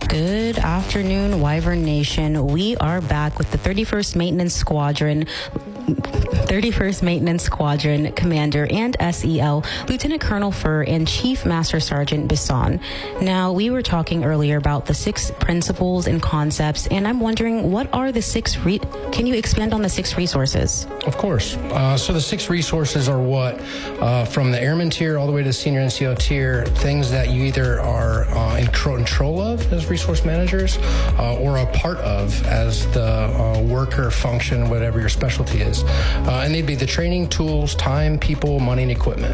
Good afternoon, Wyvern Nation. We are back with the 31st Maintenance Squadron Commander and SEL, Lieutenant Colonel Furr and Chief Master Sergeant Bisson. Now, we were talking earlier about the 6 principles and concepts, and I'm wondering, what are the 6 can you expand on the 6 resources? Of course. So the 6 resources are what, from the airman tier all the way to the senior NCO tier, things that you either are in control of as resource managers or a part of as the worker function, whatever your specialty is. And they'd be the training, tools, time, people, money, and equipment.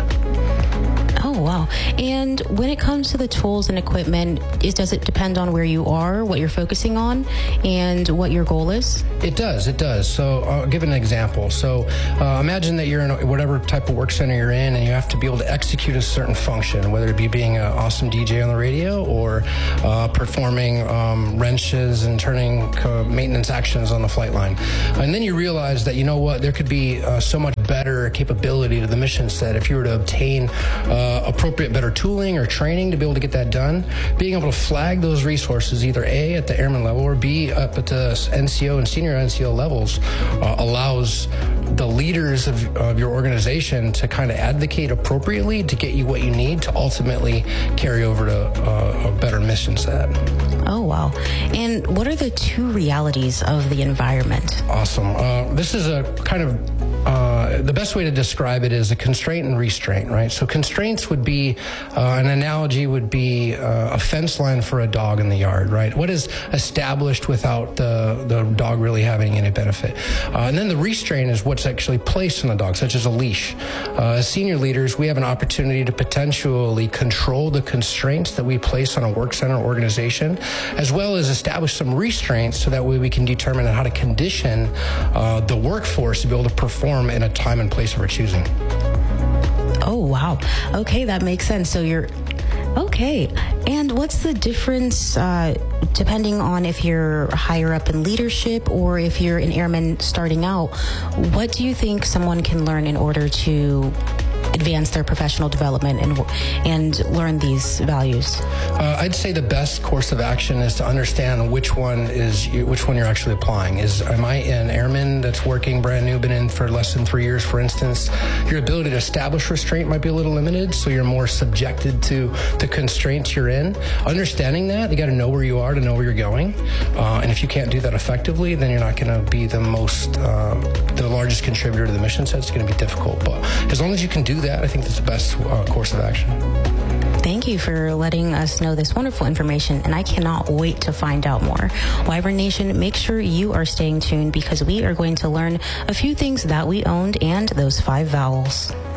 Oh, wow. And when it comes to the tools and equipment, does it depend on where you are, what you're focusing on, and what your goal is? It does. So I'll give an example. So imagine that you're in whatever type of work center you're in, and you have to be able to execute a certain function, whether it be being an awesome DJ on the radio or performing wrenches and turning maintenance actions on the flight line. And then you realize that, you know what, there could be so much better capability to the mission set if you were to obtain appropriate better tooling or training to be able to get that done. Being able to flag those resources either A, at the airman level, or B, up at the NCO and senior NCO levels allows the leaders of your organization to kind of advocate appropriately to get you what you need to ultimately carry over to a better mission set. Oh, wow. And what are the 2 realities of the environment? Awesome. This is a kind of the best way to describe it is a constraint and restraint, right? So constraints would be, an analogy would be a fence line for a dog in the yard, right? What is established without the dog really having any benefit? And then the restraint is what's actually placed on the dog, such as a leash. As senior leaders, we have an opportunity to potentially control the constraints that we place on a work center organization, as well as establish some restraints so that way we can determine how to condition the workforce to be able to perform in a time and place of our choosing. Oh, wow. Okay, that makes sense. So you're... Okay. And what's the difference depending on if you're higher up in leadership or if you're an airman starting out? What do you think someone can learn in order to advance their professional development and learn these values? I'd say the best course of action is to understand which one you're actually applying. Am I an airman that's working brand new, been in for less than 3 years, for instance? Your ability to establish restraint might be a little limited, so you're more subjected to the constraints you're in. Understanding that, you got to know where you are to know where you're going. And if you can't do that effectively, then you're not going to be the largest contributor to the mission set. It's going to be difficult. But as long as you can do that, I think that's the best course of action. Thank you for letting us know this wonderful information, and I cannot wait to find out more. Wyvern Nation, make sure you are staying tuned because we are going to learn a few things that we owned and those 5 vowels.